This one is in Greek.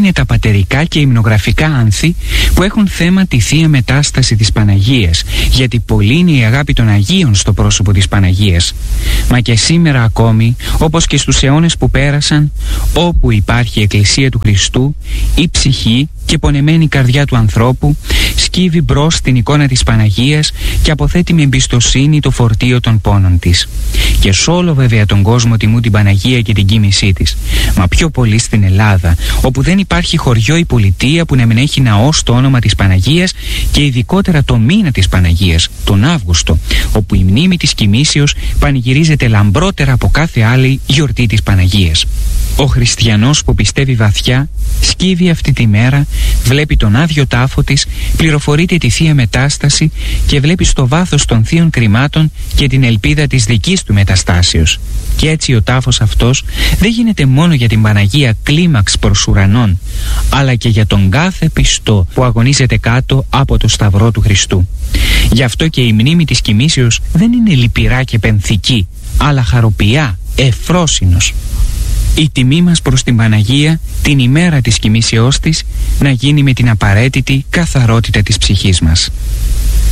είναι τα πατερικά και υμνογραφικά άνθη που έχουν θέμα τη Θεία Μετάσταση της Παναγίας, γιατί πολλή είναι η αγάπη των Αγίων στο πρόσωπο της Παναγίας. Μα και σήμερα ακόμη, όπως και στους αιώνες που πέρασαν, όπου υπάρχει η Εκκλησία του Χριστού, η ψυχή και πονεμένη καρδιά του ανθρώπου σκύβει μπρος στην εικόνα της Παναγίας και αποθέτει με εμπιστοσύνη το φορτίο των πόνων της. Και σ' όλο βέβαια τον κόσμο τιμούν την Παναγία και την κοίμησή της. Μα πιο πολύ στην Ελλάδα, όπου δεν υπάρχει χωριό ή πολιτεία που να μην έχει ναό στο όνομα της Παναγίας, και ειδικότερα το μήνα της Παναγίας, τον Αύγουστο, όπου η μνήμη της κοιμήσεως πανηγυρίζεται λαμπρότερα από κάθε άλλη γιορτή της Παναγίας. Ο χριστιανός που πιστεύει βαθιά σκύβει αυτή τη μέρα, βλέπει τον άδειο τάφο της, πληροφορείται τη Θεία Μετάσταση και βλέπει στο βάθος των θείων κρυμάτων και την ελπίδα της δικής του μεταστάσεως. Και έτσι ο τάφος αυτός δεν γίνεται μόνο για την Παναγία κλίμαξ προς ουρανών, αλλά και για τον κάθε πιστό που αγωνίζεται κάτω από το σταυρό του Χριστού. Γι' αυτό και η μνήμη της κοιμήσεως δεν είναι λυπηρά και πενθική, αλλά χαροπιά, ευφρόσινος. Η τιμή μας προς την Παναγία την ημέρα της κοιμήσεώς της να γίνει με την απαραίτητη καθαρότητα της ψυχής μας.